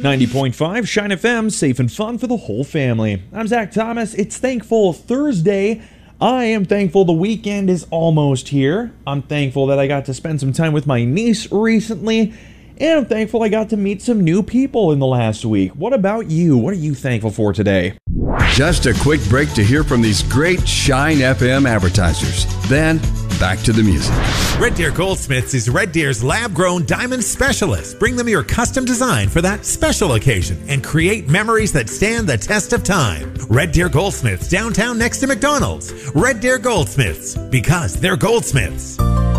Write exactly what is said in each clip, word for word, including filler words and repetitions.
ninety point five Shine F M, safe and fun for the whole family. I'm Zach Thomas. It's Thankful Thursday. I am thankful the weekend is almost here. I'm thankful that I got to spend some time with my niece recently. And I'm thankful I got to meet some new people in the last week. What about you? What are you thankful for today? Just a quick break to hear from these great Shine F M advertisers. Then, back to the music. Red Deer Goldsmiths is Red Deer's lab-grown diamond specialist. Bring them your custom design for that special occasion and create memories that stand the test of time. Red Deer Goldsmiths, downtown next to McDonald's. Red Deer Goldsmiths, because they're goldsmiths.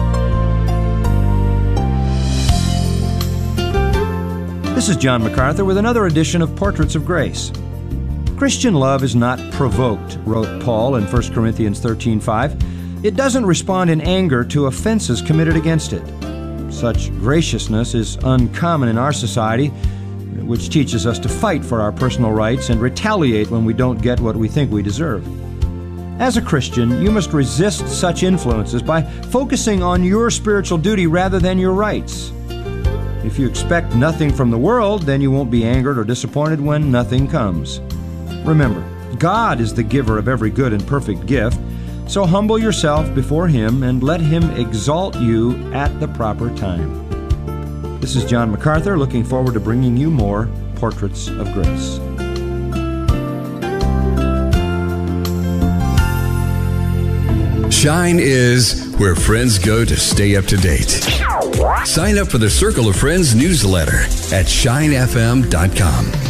This is John MacArthur with another edition of Portraits of Grace. Christian love is not provoked, wrote Paul in First Corinthians thirteen five. It doesn't respond in anger to offenses committed against it. Such graciousness is uncommon in our society, which teaches us to fight for our personal rights and retaliate when we don't get what we think we deserve. As a Christian, you must resist such influences by focusing on your spiritual duty rather than your rights. If you expect nothing from the world, then you won't be angered or disappointed when nothing comes. Remember, God is the giver of every good and perfect gift, so humble yourself before Him and let Him exalt you at the proper time. This is John MacArthur, looking forward to bringing you more Portraits of Grace. Shine is where friends go to stay up to date. Sign up for the Circle of Friends newsletter at shine f m dot com.